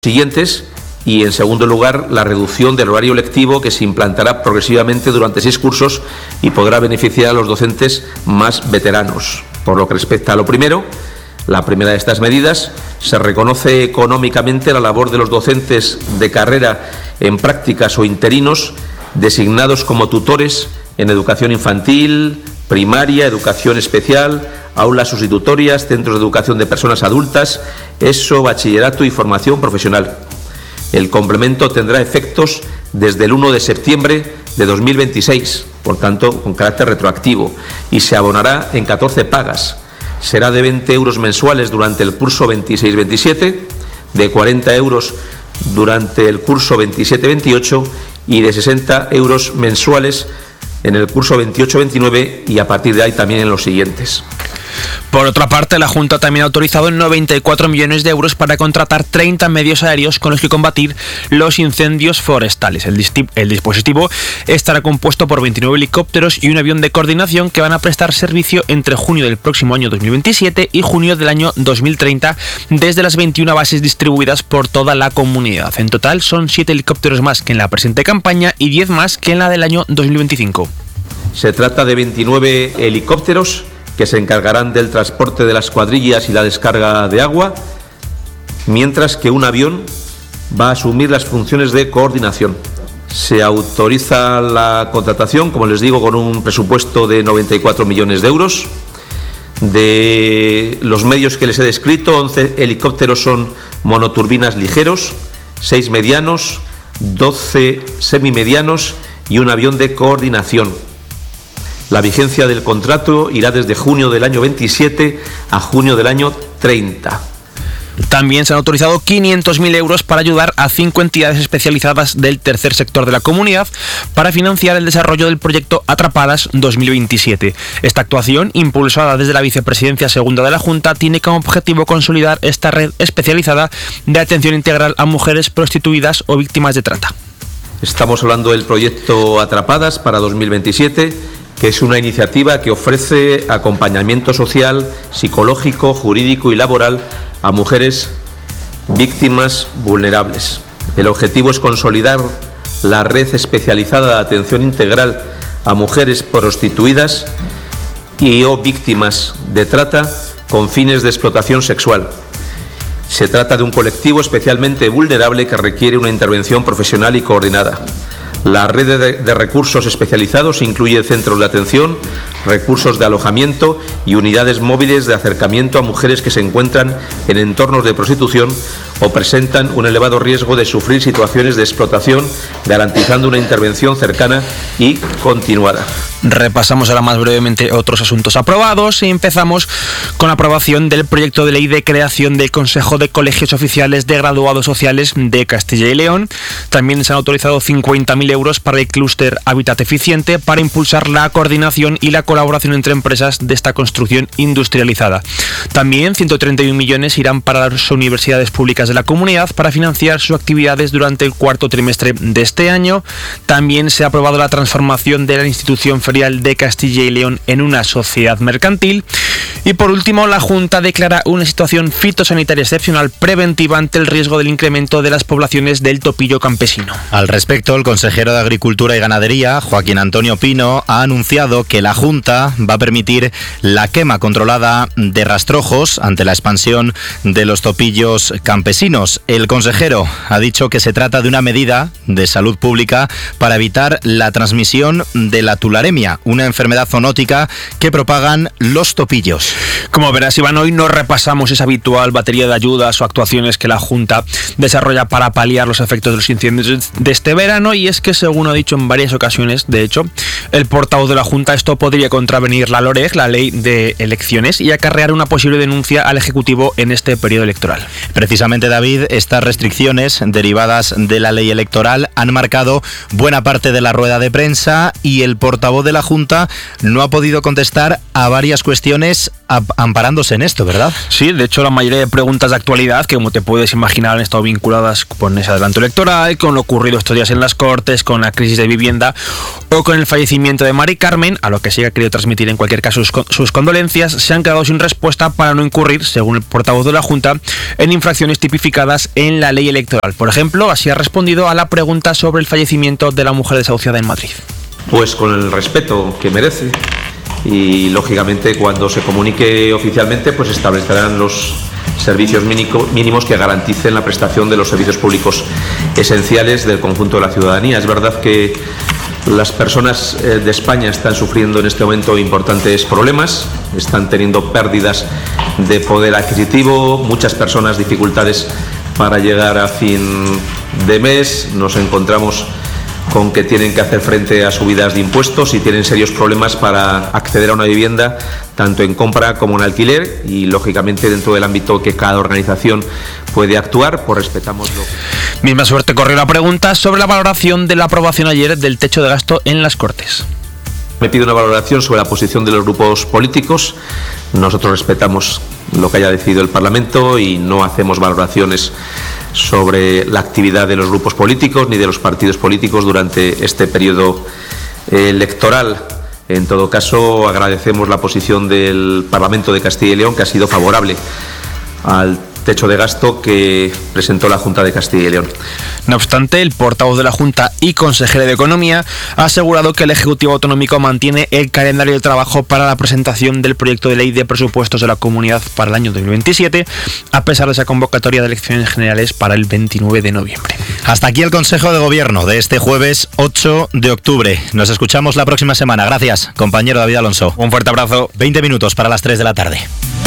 siguientes y, en segundo lugar, la reducción del horario lectivo que se implantará progresivamente durante 6 cursos y podrá beneficiar a los docentes más veteranos. Por lo que respecta a lo primero, la primera de estas medidas, se reconoce económicamente la labor de los docentes de carrera en prácticas o interinos designados como tutores en educación infantil, primaria, educación especial, aulas sustitutorias, centros de educación de personas adultas, ESO, bachillerato y formación profesional. El complemento tendrá efectos desde el 1 de septiembre de 2026, por tanto, con carácter retroactivo, y se abonará en 14 pagas. Será de 20 euros mensuales durante el curso 26-27, de 40 euros durante el curso 27-28 y de 60 euros mensuales en el curso 28-29 y a partir de ahí también en los siguientes. Por otra parte, la Junta también ha autorizado 94 millones de euros para contratar 30 medios aéreos con los que combatir los incendios forestales. El dispositivo estará compuesto por 29 helicópteros y un avión de coordinación que van a prestar servicio entre junio del próximo año 2027 y junio del año 2030 desde las 21 bases distribuidas por toda la comunidad. En total son 7 helicópteros más que en la presente campaña y 10 más que en la del año 2025. Se trata de 29 helicópteros que se encargarán del transporte de las cuadrillas y la descarga de agua, mientras que un avión va a asumir las funciones de coordinación. Se autoriza la contratación, como les digo, con un presupuesto de 94 millones de euros. De los medios que les he descrito, 11 helicópteros son monoturbinas ligeros, 6 medianos, 12 semimedianos y un avión de coordinación. La vigencia del contrato irá desde junio del año 27 a junio del año 30. También se han autorizado 500.000 euros para ayudar a 5 entidades especializadas del tercer sector de la comunidad para financiar el desarrollo del proyecto Atrapadas 2027. Esta actuación, impulsada desde la Vicepresidencia Segunda de la Junta, tiene como objetivo consolidar esta red especializada de atención integral a mujeres prostituidas o víctimas de trata. Estamos hablando del proyecto Atrapadas para 2027, que es una iniciativa que ofrece acompañamiento social, psicológico, jurídico y laboral a mujeres víctimas vulnerables. El objetivo es consolidar la red especializada de atención integral a mujeres prostituidas y o víctimas de trata con fines de explotación sexual. Se trata de un colectivo especialmente vulnerable que requiere una intervención profesional y coordinada. La red de recursos especializados incluye centros de atención, recursos de alojamiento y unidades móviles de acercamiento a mujeres que se encuentran en entornos de prostitución o presentan un elevado riesgo de sufrir situaciones de explotación, garantizando una intervención cercana y continuada. Repasamos ahora más brevemente otros asuntos aprobados y empezamos con la aprobación del proyecto de ley de creación del Consejo de Colegios Oficiales de Graduados Sociales de Castilla y León. También se han autorizado 50.000 euros para el clúster Hábitat Eficiente para impulsar la coordinación y la colaboración entre empresas de esta construcción industrializada. También 131 millones irán para las universidades públicas de la comunidad para financiar sus actividades durante el cuarto trimestre de este año. También se ha aprobado la transformación de la institución ferial de Castilla y León en una sociedad mercantil. Y por último, la Junta declara una situación fitosanitaria excepcional preventiva ante el riesgo del incremento de las poblaciones del topillo campesino. Al respecto, el consejero de Agricultura y Ganadería, Joaquín Antonio Pino, ha anunciado que la Junta va a permitir la quema controlada de rastrojos ante la expansión de los topillos campesinos. El consejero ha dicho que se trata de una medida de salud pública para evitar la transmisión de la tularemia, una enfermedad zoonótica que propagan los topillos. Como verás, Iván, hoy no repasamos esa habitual batería de ayudas o actuaciones que la Junta desarrolla para paliar los efectos de los incendios de este verano, y es que, según ha dicho en varias ocasiones, de hecho, el portavoz de la Junta, esto podría contravenir la LOREG, la Ley de Elecciones, y acarrear una posible denuncia al Ejecutivo en este periodo electoral. Precisamente, David, estas restricciones derivadas de la ley electoral han marcado buena parte de la rueda de prensa, y el portavoz de la Junta no ha podido contestar a varias cuestiones amparándose en esto, ¿verdad? Sí, de hecho la mayoría de preguntas de actualidad, que como te puedes imaginar, han estado vinculadas con ese adelanto electoral, con lo ocurrido estos días en las Cortes, con la crisis de vivienda o con el fallecimiento de Mari Carmen, a lo que sí ha querido transmitir en cualquier caso sus condolencias, se han quedado sin respuesta para no incurrir, según el portavoz de la Junta, en infracciones típicas tipificadas en la ley electoral. Por ejemplo, así ha respondido a la pregunta sobre el fallecimiento de la mujer desahuciada en Madrid. Pues con el respeto que merece y, lógicamente, cuando se comunique oficialmente, pues establecerán los servicios mínimos que garanticen la prestación de los servicios públicos esenciales del conjunto de la ciudadanía. Es verdad que las personas de España están sufriendo en este momento importantes problemas, están teniendo pérdidas de poder adquisitivo, muchas personas dificultades para llegar a fin de mes, nos encontramos con que tienen que hacer frente a subidas de impuestos y tienen serios problemas para acceder a una vivienda, tanto en compra como en alquiler, y lógicamente dentro del ámbito que cada organización puede actuar, pues respetámoslo. Misma suerte corrió la pregunta sobre la valoración de la aprobación ayer del techo de gasto en las Cortes. Me pide una valoración sobre la posición de los grupos políticos. Nosotros respetamos lo que haya decidido el Parlamento y no hacemos valoraciones sobre la actividad de los grupos políticos ni de los partidos políticos durante este periodo electoral. En todo caso, agradecemos la posición del Parlamento de Castilla y León, que ha sido favorable al techo de gasto que presentó la Junta de Castilla y León. No obstante, el portavoz de la Junta y consejero de Economía ha asegurado que el Ejecutivo Autonómico mantiene el calendario de trabajo para la presentación del proyecto de ley de presupuestos de la Comunidad para el año 2027, a pesar de esa convocatoria de elecciones generales para el 29 de noviembre. Hasta aquí el Consejo de Gobierno de este jueves 8 de octubre. Nos escuchamos la próxima semana. Gracias, compañero David Alonso. Un fuerte abrazo. 20 minutos para las 3 de la tarde.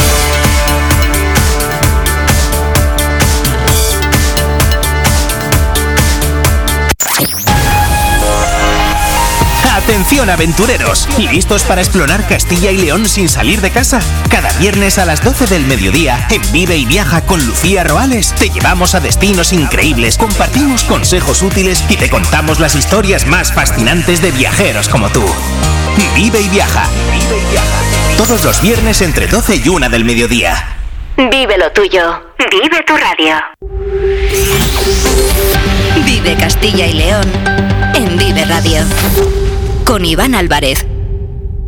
Atención, aventureros, ¿listos para explorar Castilla y León sin salir de casa? Cada viernes a las 12 del mediodía, en Vive y Viaja con Lucía Roales, te llevamos a destinos increíbles, compartimos consejos útiles y te contamos las historias más fascinantes de viajeros como tú. Vive y Viaja. Vive y Viaja. Todos los viernes entre 12 y 1 del mediodía. Vive lo tuyo. Vive tu radio. Vive Castilla y León en Vive Radio. Con Iván Álvarez.